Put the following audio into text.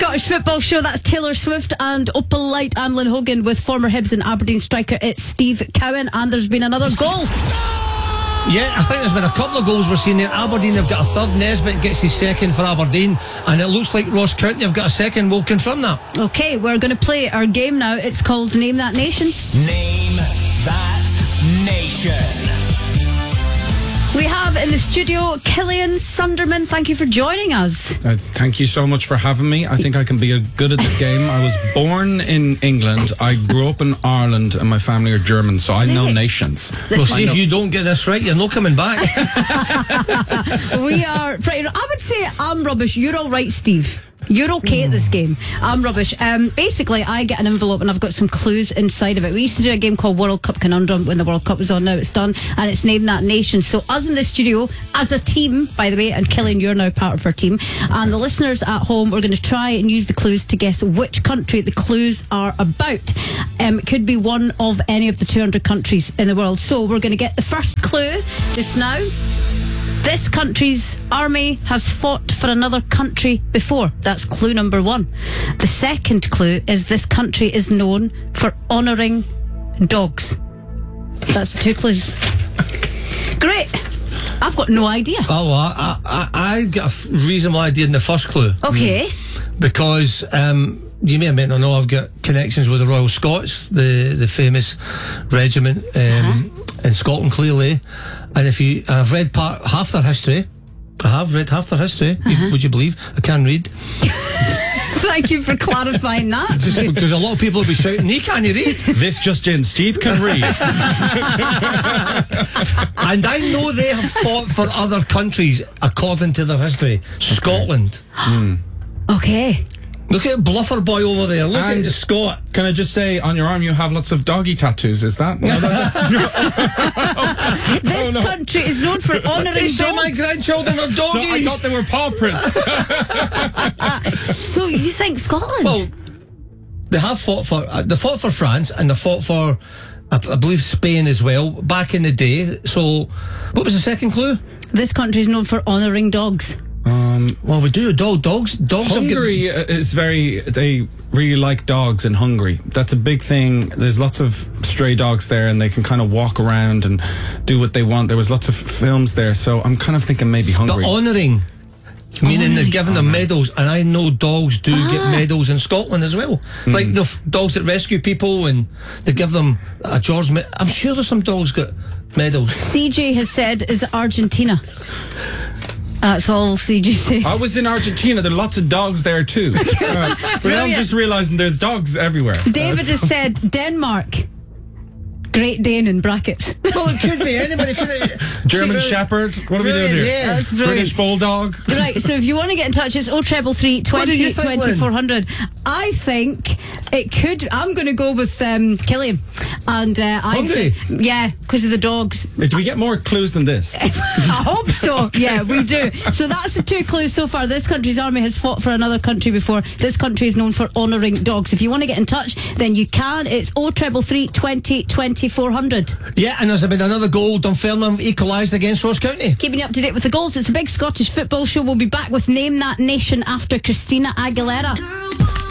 Scottish Football Show. That's Taylor Swift and Opal Light. I'm Lynn Hogan with former Hibs and Aberdeen striker it's Steve Cowan, and there's been another goal. Yeah, I think there's been a couple of goals we're seeing there. Aberdeen have got a third. Nesbitt gets his second for Aberdeen, and it looks like Ross County have got a second. We'll confirm that. Okay, we're going to play our game now. It's called Name That Nation. Name That Nation. We have in the studio Killian Sunderman. Thank you for joining us. Thank you so much for having me. I think I can be good at this game. I was born in England. I grew up in Ireland, and my family are German, so I know nations. Well, see, if you don't get this right, you're not coming back. We are pretty... I would say I'm rubbish. You're all right, Steve. You're okay at this game. I'm rubbish. Basically, I get an envelope and I've got some clues inside of it. We used to do a game called World Cup Conundrum when the World Cup was on. Now it's done, and it's Name That Nation. So us in the studio, as a team, by the way, and Killian, you're now part of our team, and the listeners at home, we're going to try and use the clues to guess which country the clues are about. It could be one of any of the 200 countries in the world. So we're going to get the first clue just now. This country's army has fought for another country before. That's clue number one. The second clue is this country is known for honouring dogs. That's the two clues. Great. I've got no idea. Oh, I've got a reasonable idea in the first clue. Okay. Because you may or may not know, I've got connections with the Royal Scots, the famous regiment in Scotland, clearly. And I've read half their history. I have read half their history. Would you believe? I can read. Thank you for clarifying that. Just because a lot of people will be shouting, he can't read. This just in, Steve can read. And I know they have fought for other countries according to their history. Scotland. Okay. Look at Bluffer Boy over there. Look at Scott. Can I just say, on your arm you have lots of doggy tattoos, is that? No, This country is known for honouring dogs. Say my grandchildren are doggies. So I thought they were paw prints. So you think Scotland? Well, they fought for France, and they fought for, I believe, Spain as well, back in the day. So, what was the second clue? This country is known for honouring dogs. Well, we do. Dogs. Hungary is they really like dogs in Hungary. That's a big thing. There's lots of stray dogs there, and they can kind of walk around and do what they want. There was lots of films there, so I'm kind of thinking maybe Hungary. But honouring, meaning they're giving them medals, and I know dogs do get medals in Scotland as well. Like dogs that rescue people, and they give them a George. I'm sure there's some dogs got medals. CJ has said, is it Argentina? That's all CG says. I was in Argentina. There are lots of dogs there too. But now I'm just realising there's dogs everywhere. David has said Denmark. Great Dane in brackets. Well, it could be anybody. German Shepherd. What are we doing here? Yeah. That's brilliant. British Bulldog. Right, so if you want to get in touch, it's 0333 20 20 400. I think it could. I'm going to go with Killian. And Hungry? Yeah, because of the dogs. Do we get more clues than this? I hope so. Yeah, we do. So that's the two clues so far. This country's army has fought for another country before. This country is known for honouring dogs. If you want to get in touch, then you can. It's 0333 20 20 400. Yeah, and there's been another goal. Dunfermline equalised against Ross County. Keeping you up to date with the goals. It's a big Scottish football show. We'll be back with Name That Nation after Christina Aguilera.